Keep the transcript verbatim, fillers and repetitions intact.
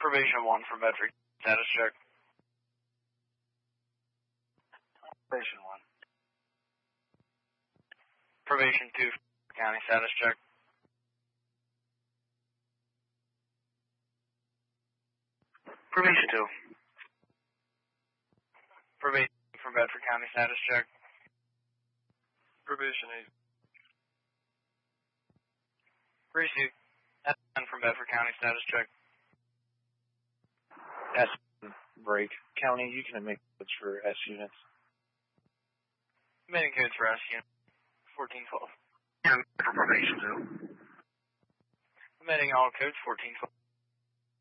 Probation one for Bedford. Status check. Probation one. Probation two for County. Status check. Probation two. Probation for Bedford County. Status check. Probation eight. Receive. S ten from Bedford County. Status check. S break. County, you can make codes for S units. Emitting codes for S unit. fourteen twelve. Yeah, for probation two. Emitting all codes fourteen twelve.